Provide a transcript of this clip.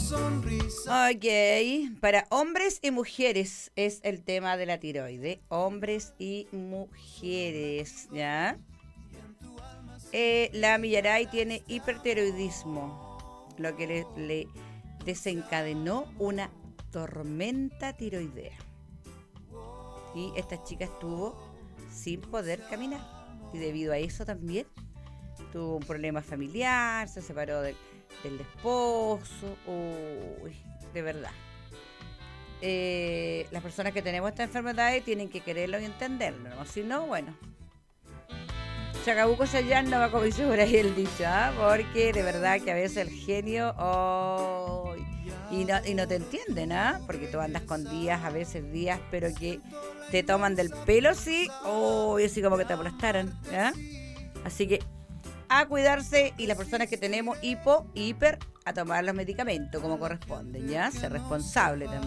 Ok, para hombres y mujeres es el tema de la tiroide. Hombres y mujeres, ¿ya? La Millaray tiene hipertiroidismo, lo que le desencadenó una tormenta tiroidea. Y esta chica estuvo sin poder caminar. Y debido a eso también tuvo un problema familiar, se separó del esposo. Uy, de verdad. Las personas que tenemos esta enfermedad tienen que quererlo y entenderlo, ¿no? Si no, bueno, Chacabuco Chayanne no va, como dice por ahí el dicho, ¿ah? Porque de verdad que a veces el genio y no te entienden, ¿ah? Porque tú andas con días, a veces días, pero que te toman del pelo, sí, así como que te aplastaran, ¿ya? Así que a cuidarse, y las personas que tenemos hiper, a tomar los medicamentos como corresponden, ¿ya? Ser responsable también.